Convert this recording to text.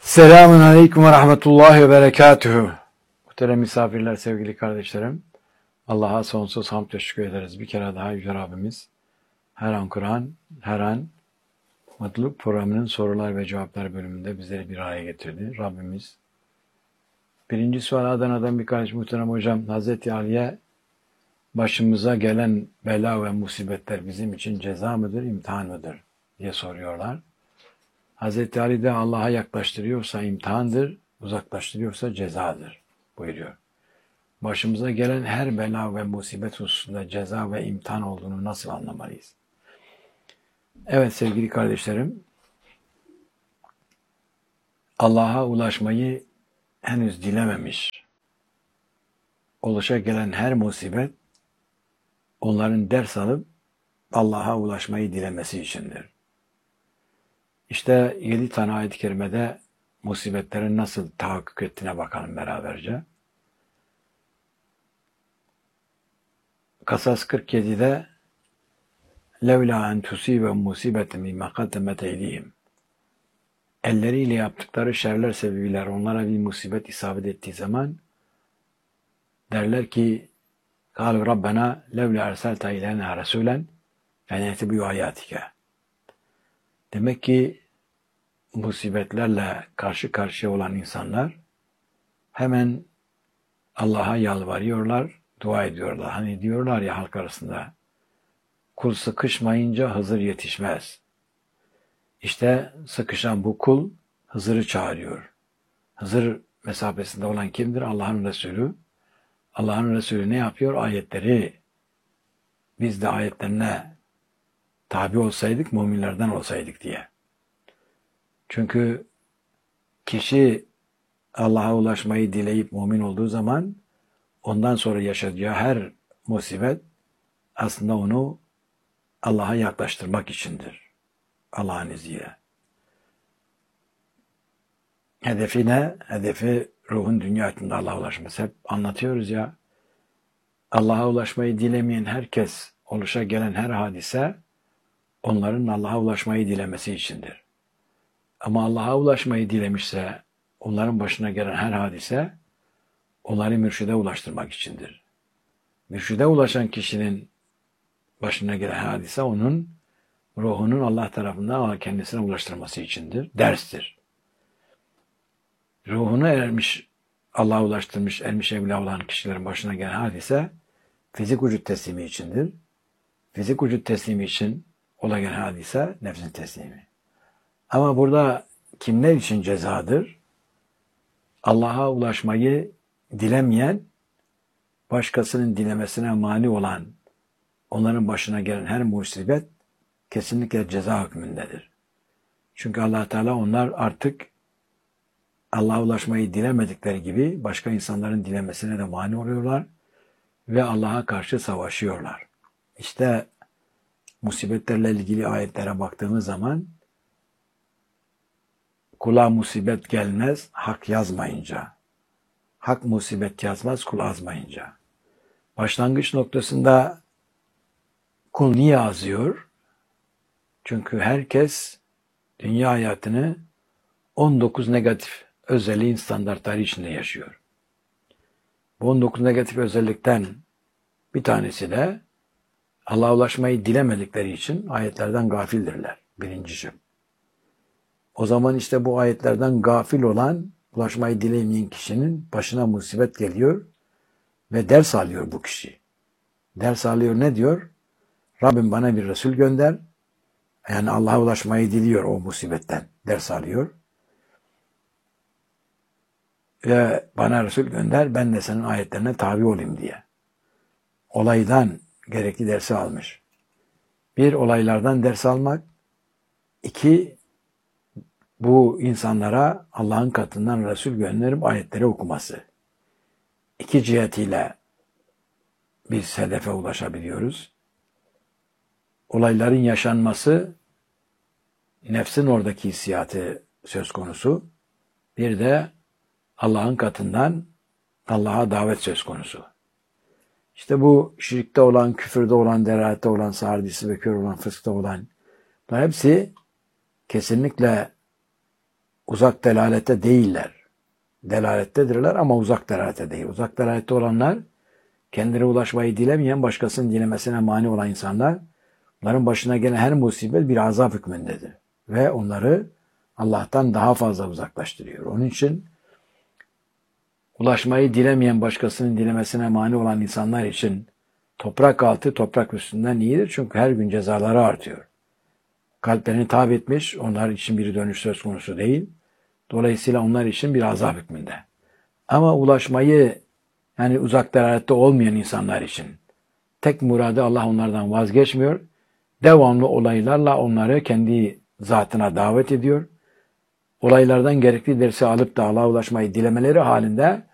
Selamun Aleyküm ve Rahmetullahi ve Berekatuhu. Muhterem misafirler, sevgili kardeşlerim. Allah'a sonsuz hamd teşekkür ederiz. Bir kere daha Yüce Rabbimiz her an Kur'an, her an Mutluluk programının sorular ve cevaplar bölümünde bizleri bir araya getirdi. Rabbimiz. Birinci sual Adana'dan bir kardeş muhterem hocam. Hazreti Ali'ye başımıza gelen bela ve musibetler bizim için ceza mıdır, imtihan mıdır diye soruyorlar. Hazreti Ali de Allah'a yaklaştırıyorsa imtihandır, uzaklaştırıyorsa cezadır buyuruyor. Başımıza gelen her bela ve musibet hususunda ceza ve imtihan olduğunu nasıl anlamalıyız? Evet sevgili kardeşlerim, Allah'a ulaşmayı henüz dilememiş, oluşa gelen her musibet, onların ders alıp Allah'a ulaşmayı dilemesi içindir. İşte 7 tane ayet-i kerimede musibetlerin nasıl tahakkuk ettiğine bakalım beraberce. Kasas 47'de levla en tusibe musibeten mimma kaddemet eydihim. Elleriyle yaptıkları şerler sebebiyle onlara bir musibet isabet ettiği zaman derler ki kâlu rabbena levla erselte ileyna resûlen fenetibû ayâtike. Demek ki musibetlerle karşı karşıya olan insanlar hemen Allah'a yalvarıyorlar, dua ediyorlar. Hani diyorlar ya halk arasında, kul sıkışmayınca Hızır yetişmez. İşte sıkışan bu kul Hızır'ı çağırıyor. Hızır mesafesinde olan kimdir? Allah'ın Resulü. Allah'ın Resulü ne yapıyor? Ayetleri, biz de ayetlerine tabi olsaydık, müminlerden olsaydık diye. Çünkü kişi Allah'a ulaşmayı dileyip mümin olduğu zaman ondan sonra yaşayacağı her musibet aslında onu Allah'a yaklaştırmak içindir. Allah'ın izniyle. Hedefi ne? Hedefi ruhun dünya hayatında Allah'a ulaşması. Hep anlatıyoruz ya. Allah'a ulaşmayı dilemeyen herkes, oluşa gelen her hadise onların Allah'a ulaşmayı dilemesi içindir. Ama Allah'a ulaşmayı dilemişse onların başına gelen her hadise onları mürşide ulaştırmak içindir. Mürşide ulaşan kişinin başına gelen hadise onun ruhunun Allah tarafından kendisine ulaştırması içindir. Derstir. Ruhunu ermiş, Allah'a ulaştırmış, ermiş evliya olan kişilerin başına gelen hadise fizik vücut teslimi içindir. Fizik vücut teslimi için ola gelen hadise nefsin teslimi. Ama burada kimler için cezadır? Allah'a ulaşmayı dilemeyen, başkasının dilemesine mani olan, onların başına gelen her musibet kesinlikle ceza hükmündedir. Çünkü Allah Teala onlar artık Allah'a ulaşmayı dilemedikleri gibi başka insanların dilemesine de mani oluyorlar ve Allah'a karşı savaşıyorlar. İşte musibetlerle ilgili ayetlere baktığımız zaman kula musibet gelmez hak yazmayınca. Hak musibet yazmaz kul azmayınca. Başlangıç noktasında kul niye azıyor? Çünkü herkes dünya hayatını 19 negatif özelliğin standartları içinde yaşıyor. Bu 19 negatif özellikten bir tanesi de Allah'a ulaşmayı dilemedikleri için ayetlerden gafildirler. Birincisi. O zaman işte bu ayetlerden gafil olan, ulaşmayı dilemeyen kişinin başına musibet geliyor ve ders alıyor bu kişi. Ders alıyor ne diyor? Rabbim bana bir Resul gönder. Yani Allah'a ulaşmayı diliyor o musibetten. Ders alıyor. Ve bana Resul gönder, ben de senin ayetlerine tabi olayım diye. Olaydan gerekli dersi almış. Bir, olaylardan ders almak. İki, bu insanlara Allah'ın katından Resul gönderip ayetleri okuması. İki cihetiyle biz hedefe ulaşabiliyoruz. Olayların yaşanması, nefsin oradaki hissiyatı söz konusu. Bir de Allah'ın katından Allah'a davet söz konusu. İşte bu şirkte olan, küfürde olan, delalette olan, sardisi ve kör olan, fıskta olan bunlar hepsi kesinlikle uzak delalete değiller. Delalettedirler ama uzak delalete değil. Uzak delalette olanlar, kendine ulaşmayı dilemeyen, başkasının dilemesine mani olan insanlar, onların başına gelen her musibet bir azap hükmündedir. Ve onları Allah'tan daha fazla uzaklaştırıyor. Onun için ulaşmayı dilemeyen, başkasının dilemesine mani olan insanlar için toprak altı toprak üstünden iyidir. Çünkü her gün cezaları artıyor. Kalplerini tabi etmiş, onlar için bir dönüş söz konusu değil. Dolayısıyla onlar için bir azap hükmünde. Ama ulaşmayı, yani uzak delalette olmayan insanlar için tek muradı, Allah onlardan vazgeçmiyor. Devamlı olaylarla onları kendi zatına davet ediyor. Olaylardan gerekli dersi alıp da Allah'a ulaşmayı dilemeleri halinde